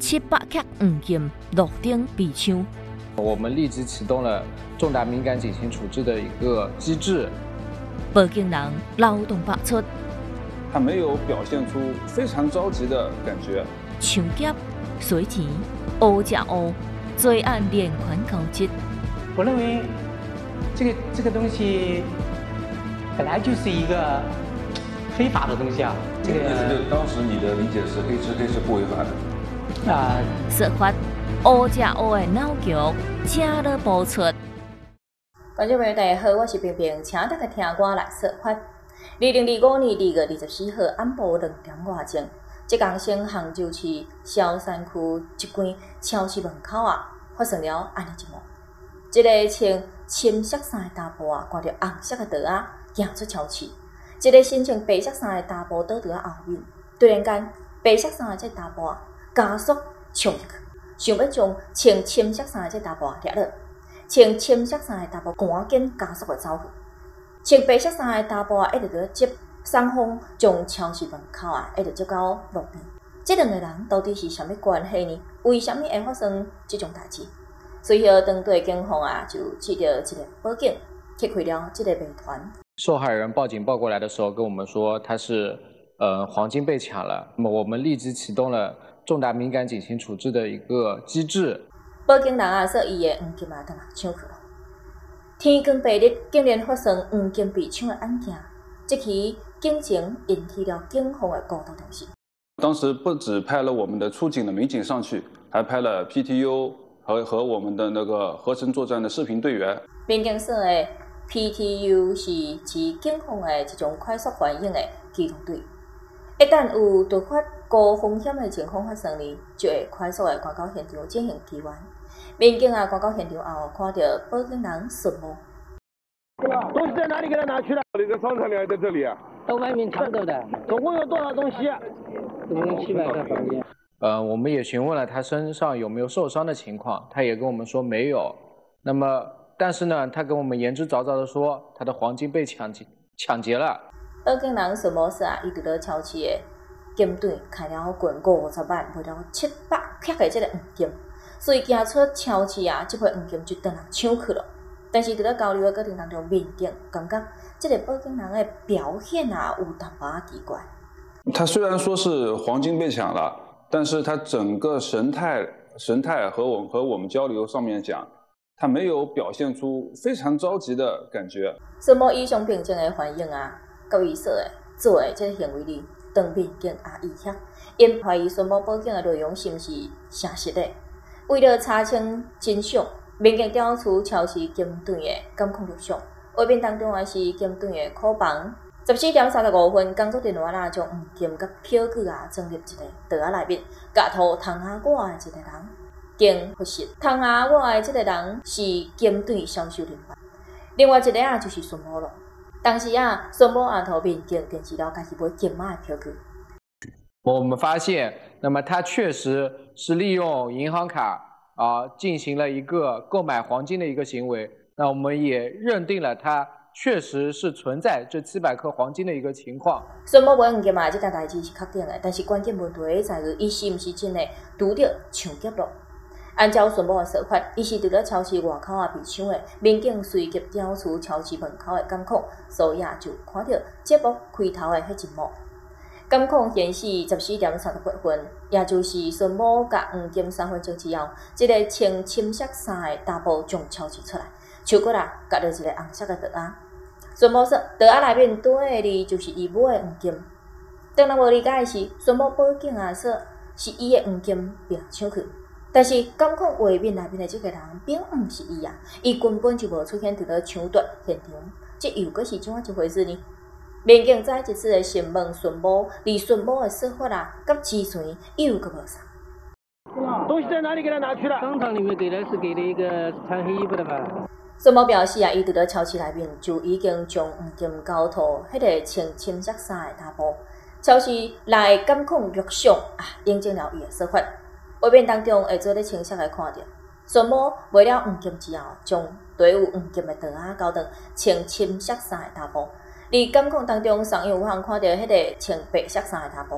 700克黄金落顶被抢。 我们立即启动了重大敏感警情处置的一个机制。 报警人劳动百出， 他没有表现出非常着急的感觉。 抢劫、随钱、乌吃乌，罪案连环高级。 我认为这个东西本来就是一个非法的东西啊。这个当时你的理解是黑吃黑是不违法的。 说法乌吃乌的闹剧，请了播出。 观众朋友大家好，我是冰冰，请大家听我来说法。2025年2月24号暗晡2点外钟，浙江省杭州市萧山区一间超市门口发生了安尼一幕：一个穿深色衫的查甫挎着红色的刀行出超市，一个身穿白色衫的查甫倒在后面。突然间，白色衫的这查甫加速冲入去，想要将穿深色衫的这查甫抓落。穿深色衫的查甫赶紧加速的走去，穿白色衫的查甫一直在接双方从超市门口一直接到路边。这两个人到底是什么关系呢？为什么会发生这种代志？随后当地警方就接到一个报警，揭开了这个谜团。 受害人报警报过来的时候跟我们说他是黄金被抢了，那么我们立即启动了重大敏感警情处置的一个机制。 报警人说伊的黄金当然抢去了。天光白日竟然发生黄金被抢的案件，这起警情引起了警方的高度重视。 当时不只派了我们的出警的民警上去，还派了 PTU 和我们的那个合成作战的视频队员。 民警所的 PTU 是指警方的一种快速反应的机动队。一旦有突发高风险的情况发生呢，就会快速的赶到现场进行救援。民警赶到现场后，看到报警人孙某。 东西在哪里？给他拿去了？你在商场里还在这里啊？ 到外面抢走的。 总共有多少东西？ 总共700个黄金。 我们也询问了他身上有没有受伤的情况，他也跟我们说没有。那么，但是呢，他跟我们言之凿凿的说，他的黄金被抢劫了。 报警人孙某说伊伫咧超市的金店开了近50万，卖了700克的这个黄金。所以行出超市这批黄金就当人抢去了。但是伫咧交流的过程当中，民警感觉这个报警人的表现有淡薄奇怪。 他虽然说是黄金被抢了，但是他整个神态和我们交流上面讲，他没有表现出非常着急的感觉。 孙某以上平静的反应甲伊说的做的这个行为呢，当民警意晓，因怀疑孙某报警的内容是毋是诚实的。为了查清真相，民警调取超市金店的监控录像，画面当中是金店的库房。14点35分，工作人员将黄金甲票据装入一个袋内面，夹套窗下外的一个人。经核实，窗下外的这个人是金店销售人员，另外一个就是孙某了。当时孙某头民警辨识了家己买金马的票据。 我们发现，那么他确实是利用银行卡进行了一个购买黄金的一个行为。那我们也认定了他确实是存在这700克黄金的一个情况。 孙某买黄金这件代志是确定的，但是关键问题在于伊是毋是真的拄到抢劫了。按照孙某的说法，伊是伫咧超市外口被抢的。民警随即调取超市门口的监控，所以就看到节目开头的迄一幕。监控显示14点38分，也就是孙某甲黄金3分钟之后，一个穿深色衫的查甫从超市出来，手骨夹着一个红色的袋孙某说，袋内面倒的哩就是伊买的黄金。当然无理解的是，孙某报警说是伊的黄金被人抢去，但是监控画面内面的这个人并毋是伊伊根本就无出现伫咧抢夺现场，这又阁是怎样一回事呢？民警再一次的询问孙某，而孙某的说法甲之前又阁无相。 东西在哪里？给他拿去了？ 商场里面给的是给了一个穿黑衣服的吧。 孙某表示伊伫咧超市内面就已经将黄金交托迄个穿深色衫的查甫。超市内监控录像印证了伊的说法。画面当中会做咧清晰的看到，孙某买了黄金之后，将堆有黄金的袋交到穿深色衫的查甫。伫监控当中，上有有通看到迄个穿白色衫的查甫。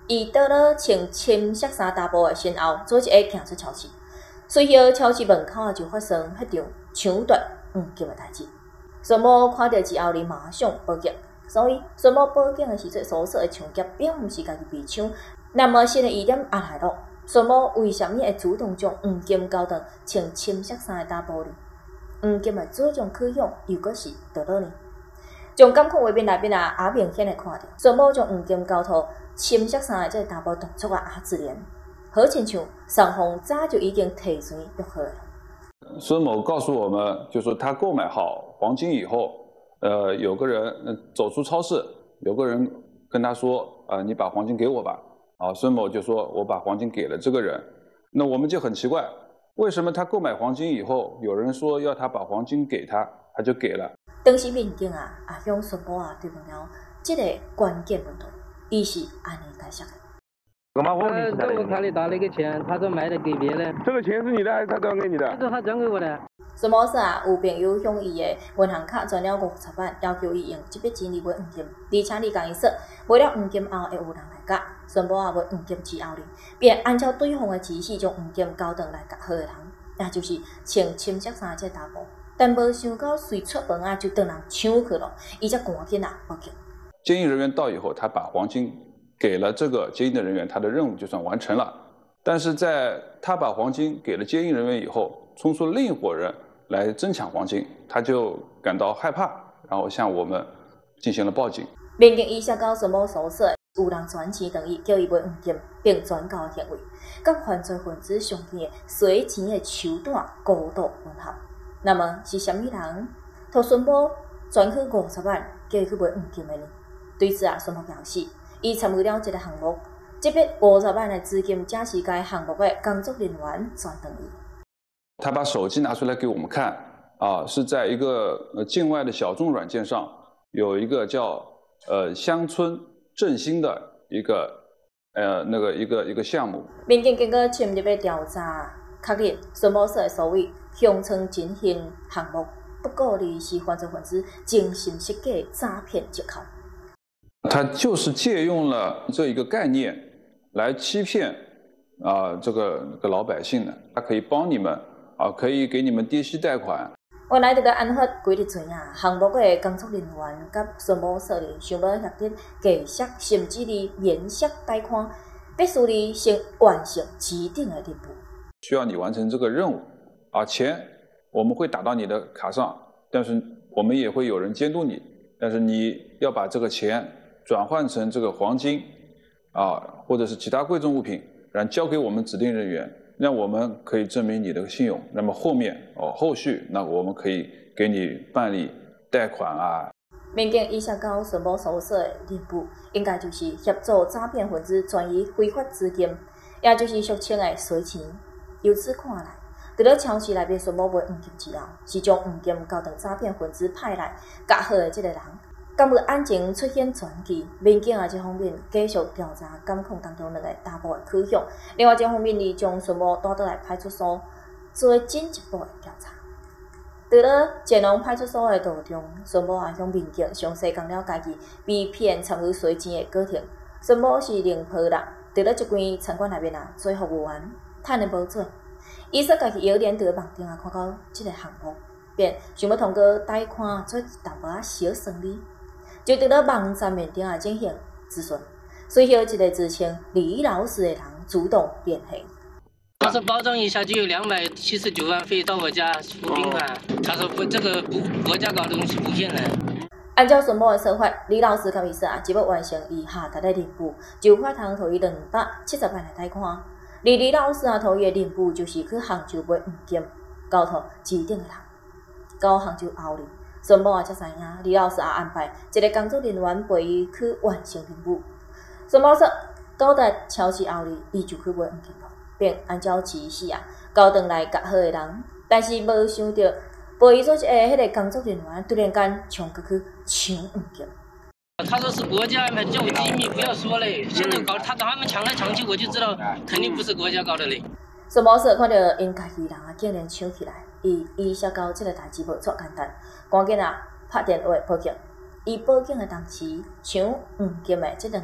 伊倒了穿深色衫大布的身后，做一个行出超市。随后，超市门口就发生迄场抢夺黄金的代志。孙某看到之后，哩马上报警。所以，孙某报警的时阵，所说的抢劫并毋是家己被抢。那么，新的疑点也来了：孙某为什么会主动将黄金交到穿深色衫的大布里？黄金的最终去向又阁是倒落呢？从监控画面内面也明显的看到，孙某将黄金交托深色衫的这个大布动作也自然，好亲像双方早就已经提前约好了。 孙某告诉我们，就说他购买好黄金以后，有个人走出超市，有个人跟他说，你把黄金给我吧。孙某就说，我把黄金给了这个人。那我们就很奇怪，为什么他购买黄金以后，有人说要他把黄金给他，他就给了？ 当时民警也向孙某对问了这个关键问题，伊是安尼解释的。 这我卡里打了一个钱，他说卖的给别人。 这个钱是你的还是他转给你的？ 这是他转给我的。 孙某说有朋友向伊的银行卡转了50万，要求伊用这笔钱来买黄金，而且你讲伊说买了黄金后会有人来夹。孙某买黄金之后，便按照对方的指示将黄金交转来夹好的人，也就是穿深色衫这大布。但无想到随出门就被人抢去了，伊才赶紧报警。 接应人员到以后，他把黄金给了这个接应的人员，他的任务就算完成了。但是在他把黄金给了接应人员以后，冲出另一伙人来争抢黄金，他就感到害怕，然后向我们进行了报警。 民警依照到孙某所说，有人转钱等伊叫伊买黄金，并转交的行为，跟犯罪分子上边的洗钱的手段高度吻合。那么是什么人托孙某转去50万，叫伊去买黄金的呢？对此孙某表示，伊参与了一个项目，这笔50万的资金正是该项目的工作人员转等伊。 他把手机拿出来给我们看，是在一个境外的小众软件上，有一个叫乡村振兴的一个一个项目。 民警经过深入的调查，确认孙某说的所谓乡村振兴项目，不过是犯罪分子精心设计的诈骗借口。 他就是借用了这一个概念来欺骗这个老百姓的，他可以帮你们可以给你们低息贷款。 原来这个安发几日前项目的工作人员甲孙某说想要协定计息，甚至是免息贷款，必须你先完成指定的任务。 需要你完成这个任务，钱我们会打到你的卡上，但是我们也会有人监督你，但是你要把这个钱转换成这个黄金或者是其他贵重物品，然后交给我们指定人员，让我们可以证明你的信用。那么后续那我们可以给你办理贷款民警依照到孙某所说的任务，应该就是协助诈骗分子转移非法资金，也就是俗称的洗钱。由此看来，除了超市内面孙某买黄金之后，是将黄金交到诈骗分子派来夹好的这个人。敢有案情出现传奇，民警这方面继续调查监控当中两个大部的去向。另外一方面，伊将孙某带倒来派出所做进一步的调查。在了建龙派出所的途中，孙某也向民警详细讲了家己被骗参与洗钱的过程。孙某是零破人，在了一间餐馆内面做服务员，趁的无做。伊说家己摇脸在网顶看到这个项目，便想要通过贷款做一大笔小生意。就对了网站面顶进行咨询，随后一个自称李老师的人主动联系。 他说包装一下就有279万费到我家付病款，他说这个国家搞的东西不骗人。 按照孙某的说法，李老师甲伊说只要完成伊下达的任务，就发通给伊270万的贷款。而李老师给伊的任务就是去杭州买黄金，交托指定的人。到杭州后孙某才知影，李老师安排一个工作人员陪伊去完成任务。孙某说，到达超市后伊就去买黄金了，并按照指示交转来夹好的人。但是无想到，陪伊做一个迄个工作人员突然间冲过去抢黄金。 他说是国家安排，叫我机密不要说嘞。现在他们抢来抢去，我就知道肯定不是国家搞的嘞。 孙某说看到因家己人竟然抢起来，伊意识到这个代志无错简单，赶紧拍电话报警。伊报警的同时，抢黄金的这两个大部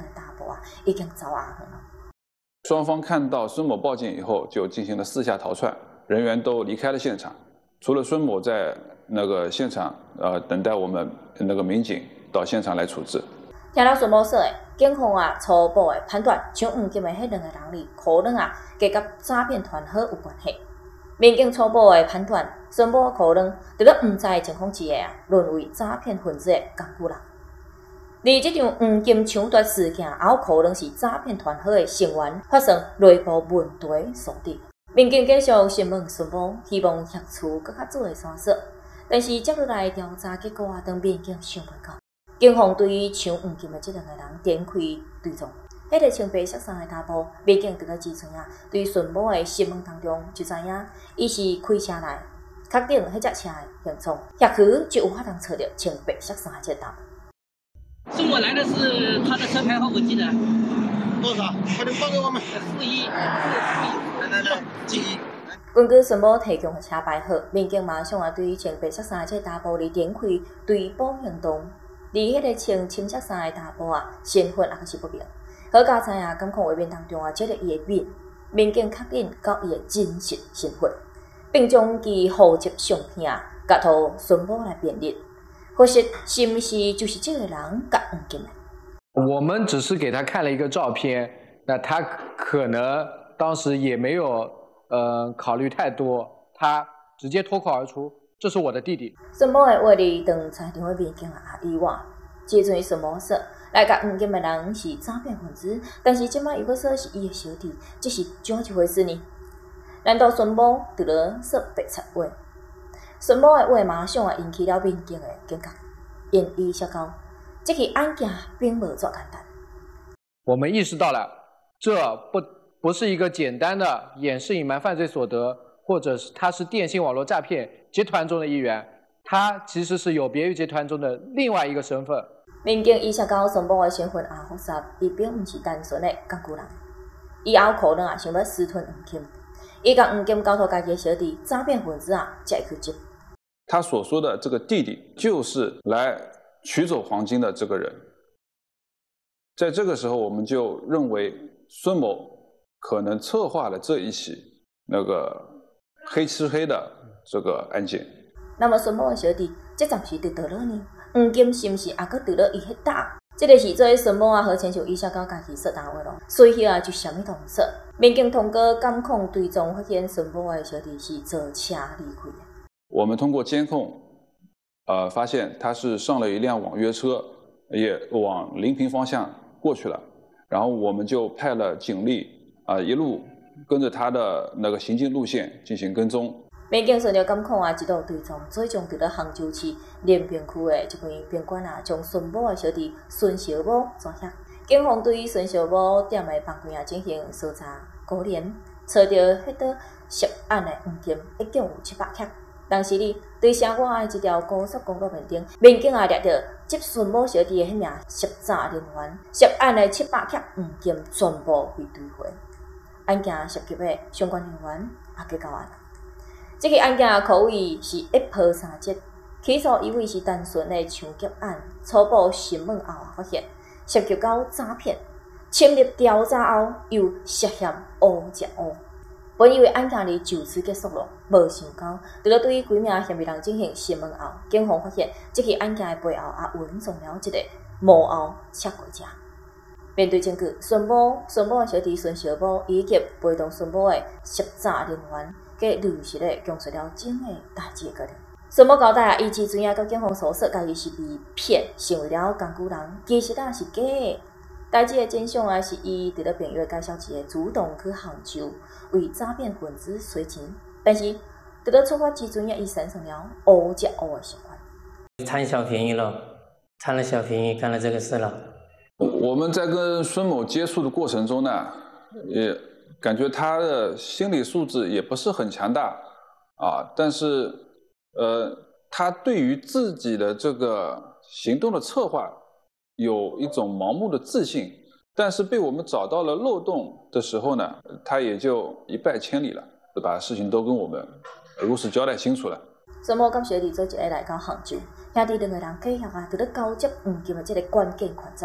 埔啊，已经走啊远了。 双方看到孙某报警以后，就进行了四下逃窜，人员都离开了现场，除了孙某在那个现场等待我们那个民警到现场来处置。 听到孙某说的，警方啊初步的判断，抢黄金的迄2个人里，可能啊加甲诈骗团伙有关系。民警初步的判断，孙某可能除了唔知的情况之下啊，沦为诈骗分子的工具人。而这场黄金抢夺事件，也有可能是诈骗团伙的成员发生内部问题所致。民警继续询问孙某，希望协助更较早的线索，但是接落来调查结果啊，当民警想袂到。警方对于抢黄金的这2个人展开追踪。迄个穿白色衫的查甫，民警伫咧之前啊，对孙某的询问当中就知影，伊是开车来，确定迄只车的行踪，或许就有法通找到穿白色衫的这查甫。 送我来的是他的车牌号，我记得。 多少？快点报给我们。 41。 来，记忆。 根据孙某提供的车牌号，民警马上啊对于穿白色衫的这查甫展开追捕行动。而迄个穿青色衫的查甫啊，身份也是不明。好佳知啊，监控画面当中啊，接到伊的面，民警确认到伊的真实身份，并将其户籍相片啊，交予孙某来辨认。可惜是毋是就是这个人甲黄金的？ 我们只是给他看了一个照片，那他可能当时也没有考虑太多，他直接脱口而出：“这是我的弟弟。” 孙某的话里，当在场的民警啊意外，接准孙某说，来甲黄金的人是诈骗分子，但是即摆又搁说是伊的小弟，这是怎一回事呢？难道孙某伫咧说白贼话？孙某的话马上啊引起了民警的警觉，因伊写到，这起案件并无做简单。 我们意识到了，这不是一个简单的掩饰隐瞒犯罪所得，或者是他是电信网络诈骗集团中的一员，他其实是有别于集团中的另外一个身份。 民警意识到孙某的身份也复杂，伊并毋是单纯的工具人，伊也有可能啊想要私吞黄金，伊将黄金交托家己的小弟诈骗分子啊才会去执。 他所说的这个弟弟，就是来取走黄金的这个人。在这个时候，我们就认为孙某可能策划了这一起那个黑吃黑的这个案件。 那么孙某的小弟，这暂时伫倒落呢？黄金是毋是也搁伫落伊迄搭？这个是做孙某啊和亲像伊写到家己说单话咯，随后啊就什么都毋说。民警通过监控追踪，发现孙某的小弟是坐车离开的。 我们通过监控，发现他是上了一辆网约车，也往临平方向过去了。然后我们就派了警力一路跟着他的那个行进路线进行跟踪。 民警顺着监控啊一路追踪，最终伫咧杭州市临平区的一间宾馆啊，将孙某的小弟孙小武抓获。警方对于孙小武店的房间啊进行搜查，果然找到迄块涉案的黄金，一共有700克。当时哩，对城外的一条高速公路面顶，民警也掠到接孙某小弟的迄名涉诈人员，涉案的700克黄金全部被追回。案件涉及的相关人员也结交案。这起案件可谓是一波三折，起诉以为是单纯的抢劫案，初步审问后发现涉及到诈骗，深入调查后又涉嫌乌食乌。本以为案件哩就此结束了，无想到，除了对于几名嫌疑人进行审问后，警方发现这起案件的背后也隐藏了一个幕后窃鬼者。面对证据，孙某的小弟孙小武以及陪同孙某的涉诈人员，皆如实的供述了整个代志的过程。孙某交代伊之前甲警方所说，家己是被骗，成为了工具人，其实是假的。代志的真相是伊伫咧朋友介绍之下，主动去杭州为诈骗分子洗钱，但是伫咧出发之前，伊产生了乌食乌的习惯。 贪小便宜了，贪了小便宜，干了这个事了。 我们在跟孙某接触的过程中呢，也感觉他的心理素质也不是很强大但是他对于自己的这个行动的策划有一种盲目的自信，但是被我们找到了漏洞的时候呢，他也就一败千里了，就把事情都跟我们如实交代清楚了。 孙某甲小弟做一个来到杭州，兄弟2个人计划伫咧交接黄金的这个关键环节。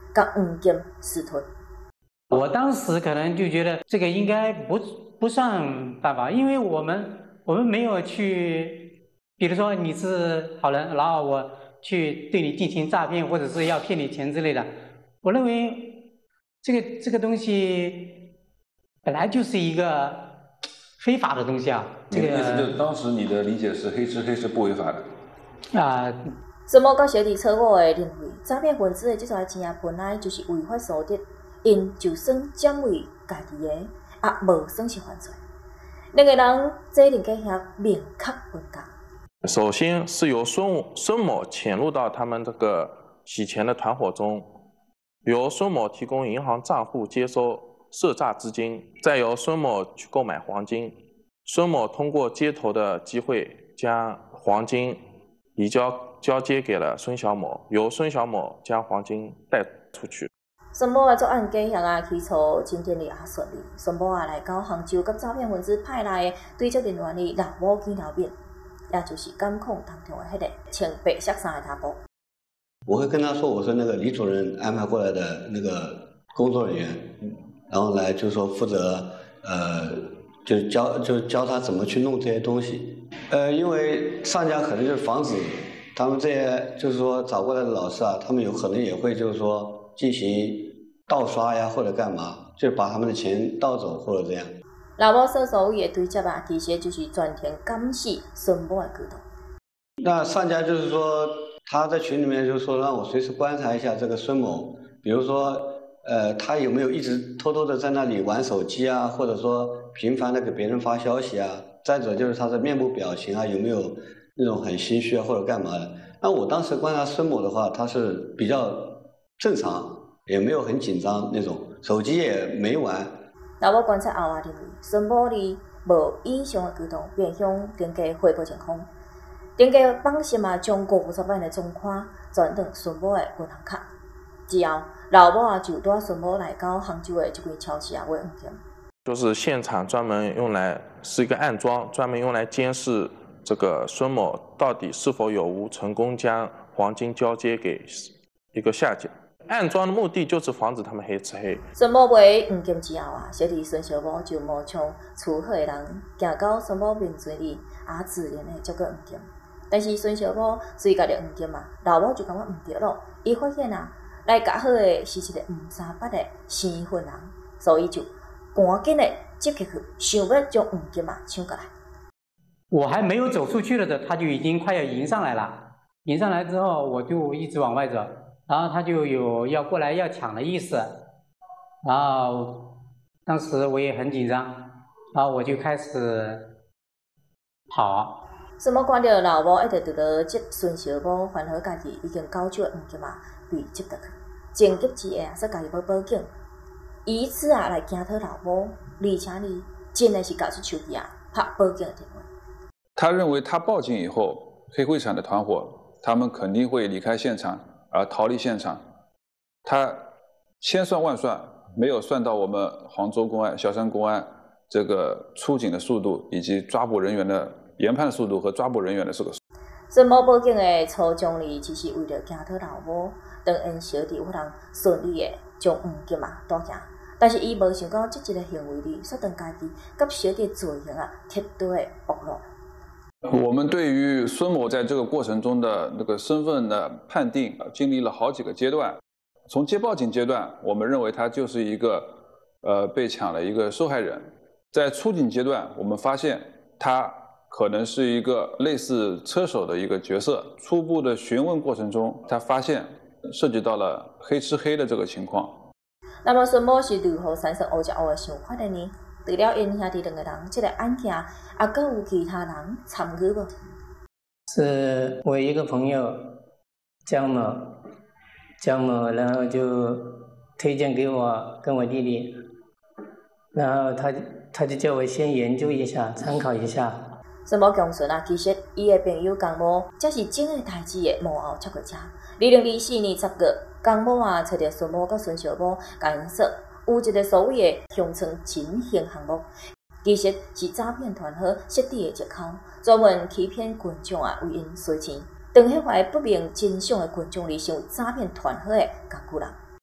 甲黄金私吞。 我当时可能就觉得这个应该不算办法，因为我们没有去，比如说你是好人，然后我去对你进行诈骗，或者是要骗你钱之类的。我认为这个东西本来就是一个非法的东西啊。这个意思就是当时你的理解是黑吃黑是不违法的啊。孙某甲小弟错误的认为，诈骗分子的这些钱本来就是违法所得，因就算占为家己的，也无算是犯罪。两个人这定价协明确分割。 首先是由孙某潜入到他们这个洗钱的团伙中，由孙某提供银行账户接收涉诈资金，再由孙某去购买黄金。孙某通过接头的机会将黄金交接给了孙小某，由孙小某将黄金带出去。 孙某作案假象起诉真正也顺利。孙某来到杭州，甲诈骗分子派来的对接人员的老某见头面，也就是监控当中的迄个穿白色衫的查甫。 我会跟他说，我说那个李主任安排过来的那个工作人员，然后来就是说负责就教他怎么去弄这些东西。因为上家可能就是防止他们这些就是说找过来的老师啊，他们有可能也会就是说进行盗刷呀或者干嘛，就把他们的钱盗走或者这样。 老某所谓的对接其实就是专程监视孙某的举动。 那上家就是说他在群里面就是说让我随时观察一下这个孙某，比如说他有没有一直偷偷的在那里玩手机啊，或者说频繁的给别人发消息啊，再者就是他的面部表情啊有没有那种很心虚啊或者干嘛的。那我当时观察孙某的话，他是比较正常，也没有很紧张那种，手机也没玩。 老某观察后认为孙某的无以上的举动，便向店家汇报情况。店家放心将50万的存款转到孙某的银行卡。之后，老某就带孙某来到杭州的这间超市买黄金。 就是现场专门用来是一个暗桩，专门用来监视这个孙某到底是否有无成功将黄金交接给一个下家。暗桩的目的就是防止他们黑吃黑。 孙某买黄金之后小弟孙小某就冒充厝好的人，行到孙某面前里，也自然的接过黄金。但是孙小某随家的黄金老某就感觉唔对咯，伊发现来夹好的是一个黄沙八的生分人，所以就赶紧的接起去，想要将黄金抢过来。 我还没有走出去了的，他就已经快要迎上来了。迎上来之后，我就一直往外走，然后他就有要过来要抢的意思。然后当时我也很紧张，然后我就开始跑。 孙某看到老某一直在接孙小某，还好家己已经交手的黄金被接倒去，情急之下说家己要报警，以此来惊讨老某，而且呢，真的是拿出手机拍报警的电话。 他认为他报警以后，黑会产的团伙他们肯定会离开现场而逃离现场。他千算万算，没有算到我们杭州公安、萧山公安这个出警的速度，以及抓捕人员的研判速度和抓捕人员的这个。 孙某报警的初衷呢，只是为了惊讨老某，当因小弟有能顺利的将黄金夺走，但是伊无想到这一个行为呢，却当家己甲小弟罪行彻底的暴露。 我们对于孙某在这个过程中的那个身份的判定，经历了好几个阶段。从接报警阶段，我们认为他就是一个被抢了一个受害人。在出警阶段，我们发现他可能是一个类似车手的一个角色。初步的询问过程中，他发现涉及到了黑吃黑的这个情况。 那么孙某是如何产生乌食乌的想法的呢？除了因兄弟两个人，这个案件还有其他人参与不？ 是我一个朋友江某，然后就推荐给我跟我弟弟，然后他就叫我先研究一下，参考一下。 孙某强顺其实伊的朋友江某，才是整个代志的幕后策划者。2024年10月，江某找到孙某甲孙小某，甲因说有一个所谓的乡村振兴项目，其实是诈骗团伙设置的借口，专门欺骗群众为因收钱。当迄怀不明真相的群众里，想诈骗团伙的工具人。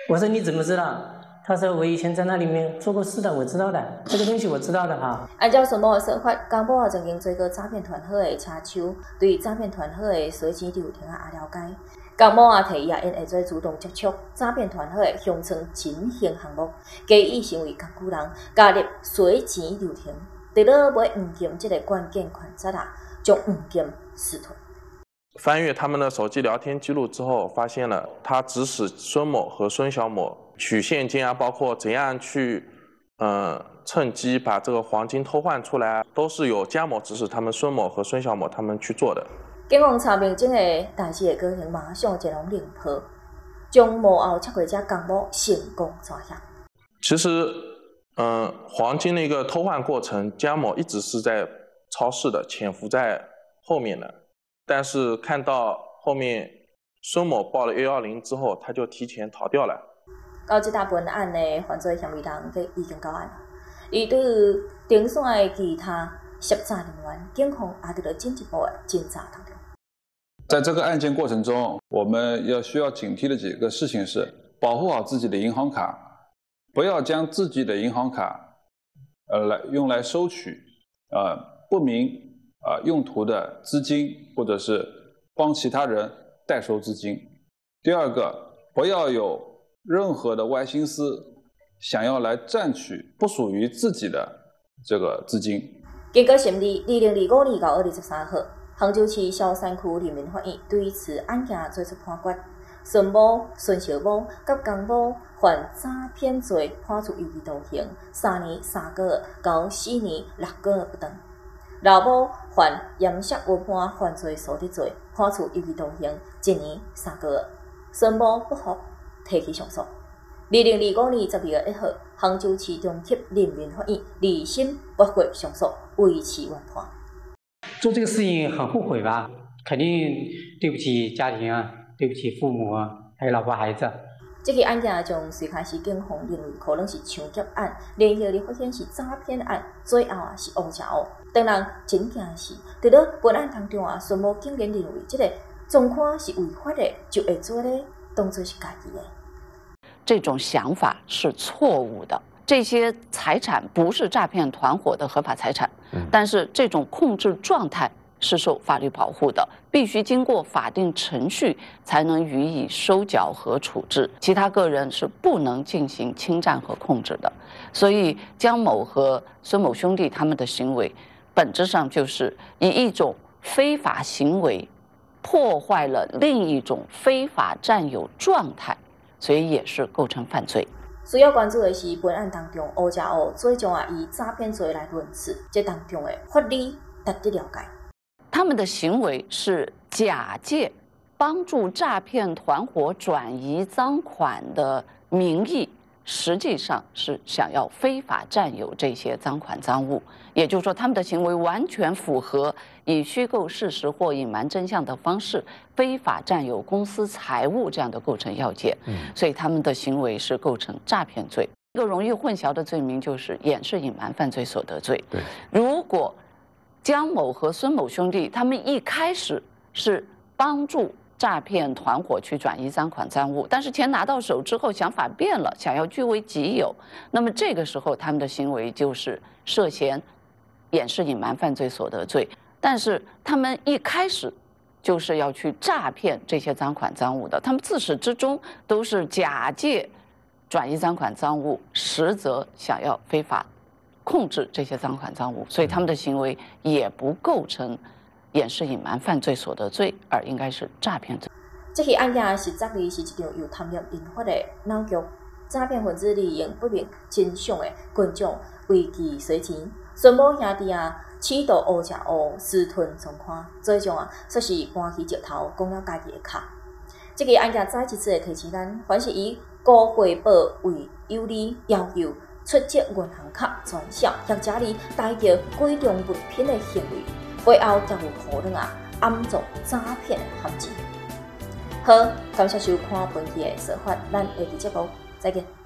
我说你怎么知道？他说我以前在那里面做过事的，我知道的，这个东西我知道的哈。 按照孙某的说法，江某也曾经做过诈骗团伙的车手，对诈骗团伙的洗钱流程也了解。江某也提议因会做主动接触诈骗团伙的乡村进行项目，加以成为工具人，加入洗钱流程，除了买黄金这个关键款式将黄金私吞。 翻阅他们的手机聊天记录之后，发现了他指使孙某和孙小某取现金啊，包括怎样去趁机把这个黄金偷换出来，都是由江某指使他们孙某和孙小某他们去做的。 警方查明这个代志的过程，马上一龙领破，将幕后策划者江某成功抓下。 其实，黄金的一个偷换过程，江某一直是在超市的，潜伏在后面的。但是看到后面孙某报了110之后，他就提前逃掉了。 到这大本案的犯罪嫌疑人已经到案了，而对于顶线的其他涉诈人员，警方也得到进一步的侦查当中。 在这个案件过程中，我们需要警惕的几个事情是：保护好自己的银行卡，不要将自己的银行卡用来收取不明用途的资金，或者是帮其他人代收资金。第二个，不要有任何的歪心思，想要来占取不属于自己的这个资金。 经过审理，2025年5月23号，杭州市萧山区人民法院对此案件作出判决，孙某、孙小某甲江某犯诈骗罪，判处有期徒刑3年3个月到4年6个月不等。老某犯严重违反犯罪所得罪，判处有期徒刑1年3个月。孙某不服，提起上诉。2025年12月1号，杭州市中级人民法院2审驳回上诉，维持原判。 做这个事情很后悔吧？肯定对不起家庭啊，对不起父母啊，还有老婆孩子。 这起案件从最开始警方认为可能是抢劫案，联合的发现是诈骗案，最后是乌吃乌。当然，真正是在了本案当中孙某竟然认为这个状况是违法的，就会做咧当作是家己的。 这种想法是错误的。这些财产不是诈骗团伙的合法财产，但是这种控制状态是受法律保护的，必须经过法定程序才能予以收缴和处置，其他个人是不能进行侵占和控制的。所以江某和孙某兄弟他们的行为，本质上就是以一种非法行为破坏了另一种非法占有状态，所以也是构成犯罪。 需要关注的是，本案当中乌吃乌最终以诈骗罪来论处，这当中的法律值得了解。 他们的行为是假借帮助诈骗团伙转移赃款的名义，实际上是想要非法占有这些赃款赃物。也就是说，他们的行为完全符合以虚构事实或隐瞒真相的方式非法占有公司财物这样的构成要件。所以他们的行为是构成诈骗罪。一个容易混淆的罪名就是掩饰隐瞒犯罪所得罪。如果江某和孙某兄弟他们一开始是帮助诈骗团伙去转移赃款赃物，但是钱拿到手之后想法变了，想要据为己有，那么这个时候他们的行为就是涉嫌掩饰隐瞒犯罪所得罪。但是他们一开始就是要去诈骗这些赃款赃物的，他们自始至终都是假借转移赃款赃物，实则想要非法控制这些赃款赃物，所以他们的行为也不构成掩饰隐瞒犯罪所得罪，而应该是诈骗罪。 这起案件实则是一场由贪念引发的闹剧，诈骗分子利用不明真相的群众为其洗钱，孙某兄弟企图乌吃乌私吞赃款，最终却是搬起石头攻了家己的脚。这起案件再一次的提醒咱，凡是以高回报为有利要求出借银行卡转销或者你带着贵重物品的行为，背后皆有可能暗做诈骗的陷阱。好，感谢收看本期的说法，咱下期节目再见。